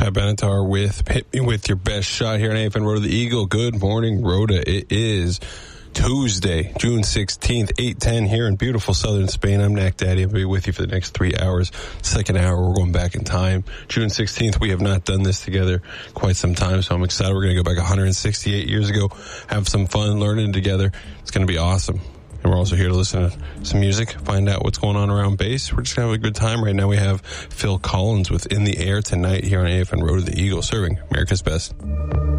Pat Benatar with Hit Me With Your Best Shot here on AFN Road to the Eagle. Good morning, Rhoda. It is Tuesday, June 16th, 8:10 here in beautiful southern Spain. I'm Knack Daddy. I'll be with you for the next 3 hours. Second hour, we're going back in time. June 16th, we have not done this together quite some time, so I'm excited. We're going to go back 168 years ago, have some fun learning together. It's going to be awesome. And we're also here to listen to some music, find out what's going on around bass. We're just going to have a good time. Right now we have Phil Collins with In the Air Tonight here on AFN Road to the Eagle, serving America's Best.